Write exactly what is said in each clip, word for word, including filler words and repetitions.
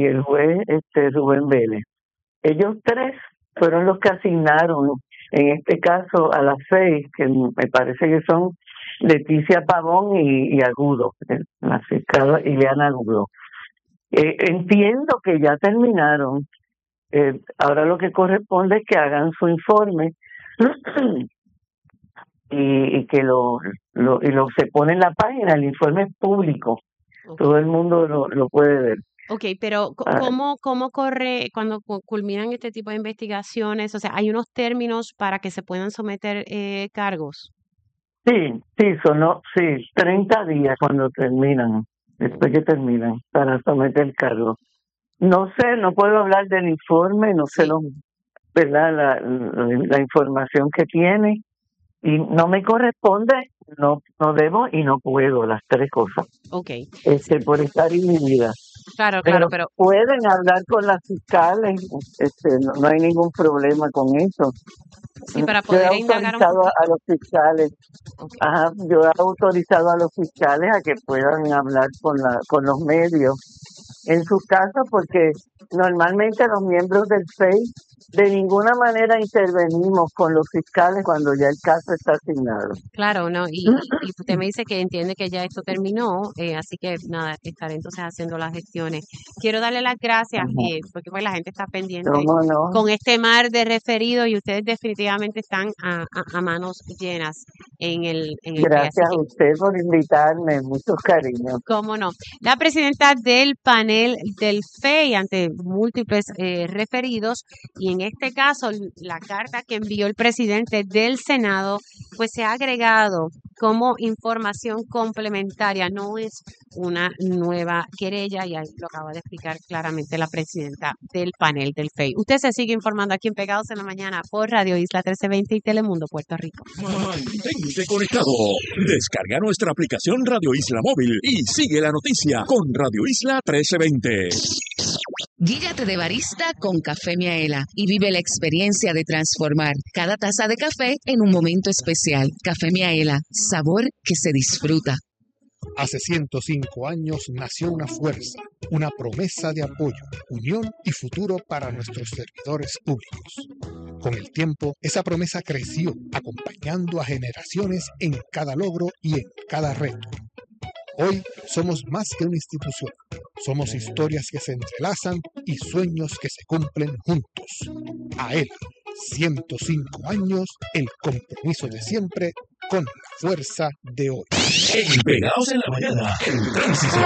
y el juez este Rubén Vélez. Ellos tres fueron los que asignaron, en este caso, a las seis, que me parece que son Leticia Pavón y, y Agudo, la fiscal Ileana Agudo. Eh, entiendo que ya terminaron. Eh, ahora lo que corresponde es que hagan su informe y, y que lo, lo y lo se pone en la página. El informe es público, okay. Todo el mundo lo, lo puede ver. Ok, pero ¿cómo, cómo corre cuando culminan este tipo de investigaciones? O sea, ¿hay unos términos para que se puedan someter eh, cargos? Sí, sí, son no, sí, treinta días cuando terminan, después que terminan, para someter cargos. No sé, no puedo hablar del informe, no sí. sé lo, ¿verdad? La, la, la información que tiene, y no me corresponde, no no debo y no puedo, las tres cosas. Okay. Este, por estar inhibida. Claro, claro, pero, pero pueden hablar con las fiscales, este, no, no hay ningún problema con eso. Sí, para poder yo he autorizado un... a los fiscales, okay. Ajá, yo he autorizado a los fiscales a que puedan hablar con la con los medios en sus casos, porque normalmente los miembros del F E I de ninguna manera intervenimos con los fiscales cuando ya el caso está asignado. Claro, no, y, y usted me dice que entiende que ya esto terminó, eh, así que nada, estaré entonces haciendo las gestiones. Quiero darle las gracias, eh, porque pues la gente está pendiente no? con este mar de referidos y ustedes definitivamente están a, a, a manos llenas en el en el Gracias a usted por invitarme, muchos cariños. Cómo no. La presidenta del panel del F E I ante múltiples eh, referidos, y en este caso la carta que envió el presidente del Senado pues se ha agregado como información complementaria, no es una nueva querella, y ahí lo acaba de explicar claramente la presidenta del panel del F E I. Usted se sigue informando aquí en Pegados en la Mañana por Radio Isla trece veinte y Telemundo Puerto Rico. Mantente conectado. Descarga nuestra aplicación Radio Isla Móvil y sigue la noticia con Radio Isla trece veinte. Guíllate de barista con Café Miaela y vive la experiencia de transformar cada taza de café en un momento especial. Café Miaela, sabor que se disfruta. Hace ciento cinco años nació una fuerza, una promesa de apoyo, unión y futuro para nuestros servidores públicos. Con el tiempo, esa promesa creció, acompañando a generaciones en cada logro y en cada reto. Hoy somos más que una institución. Somos historias que se entrelazan y sueños que se cumplen juntos. A él, ciento cinco años, el compromiso de siempre con la fuerza de hoy. En Pegados en la Mañana, el tránsito.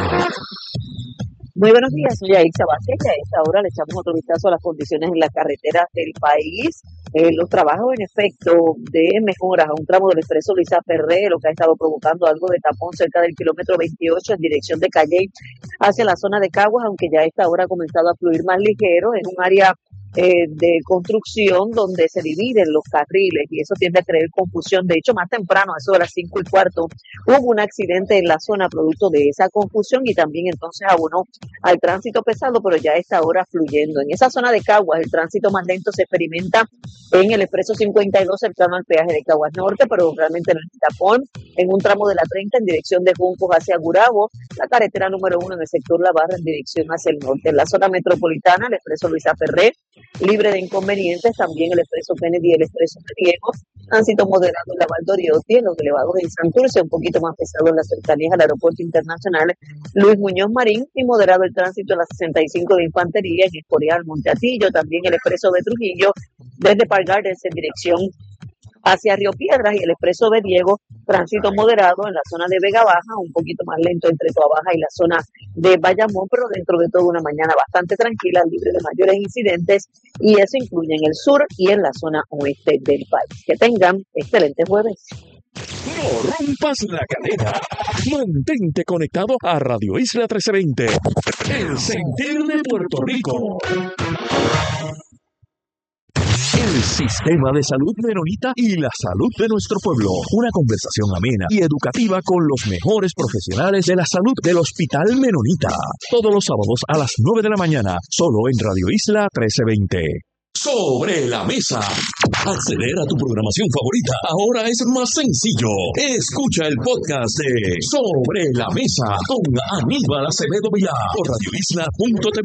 Muy buenos días, soy Aixa Vázquez y a esta hora le echamos otro vistazo a las condiciones en las carreteras del país. Eh, los trabajos en efecto de mejoras a un tramo del expreso Luisa Ferré, lo que ha estado provocando algo de tapón cerca del kilómetro veintiocho en dirección de Calley hacia la zona de Caguas, aunque ya a esta hora ha comenzado a fluir más ligero en un área Eh, de construcción donde se dividen los carriles y eso tiende a crear confusión. De hecho, más temprano, a eso de las cinco y cuarto, hubo un accidente en la zona producto de esa confusión y también entonces abonó al tránsito pesado, pero ya a esta hora fluyendo. En esa zona de Caguas, el tránsito más lento se experimenta en el expreso cincuenta y dos cercano al peaje de Caguas Norte, pero realmente no hay tapón en un tramo de la treinta en dirección de Juncos hacia Gurabo, la carretera número uno en el sector La Barra en dirección hacia el norte. En la zona metropolitana, el expreso Luisa Ferré, libre de inconvenientes, también el expreso Kennedy y el expreso Riego, tránsito moderado en la Valdoriotti, en los elevados en Santurce, un poquito más pesado en las cercanías al aeropuerto internacional Luis Muñoz Marín, y moderado el tránsito en la sesenta y cinco de Infantería, en Escorial, Monteatillo, también el expreso de Trujillo, desde Park Gardens en dirección hacia Río Piedras, y el expreso de Diego, tránsito moderado en la zona de Vega Baja, un poquito más lento entre Toa Baja y la zona de Bayamón, pero dentro de todo una mañana bastante tranquila, libre de mayores incidentes, y eso incluye en el sur y en la zona oeste del país. Que tengan excelente jueves. No rompas la cadena. Mantente conectado a Radio Isla trece veinte, el sentir de Puerto Rico. El sistema de salud menonita y la salud de nuestro pueblo. Una conversación amena y educativa con los mejores profesionales de la salud del Hospital Menonita. Todos los sábados a las nueve de la mañana, solo en Radio Isla trece veinte. Sobre la mesa. Acceder a tu programación favorita ahora es más sencillo. Escucha el podcast de Sobre la Mesa con Aníbal Acevedo Vilá por radio isla punto t v.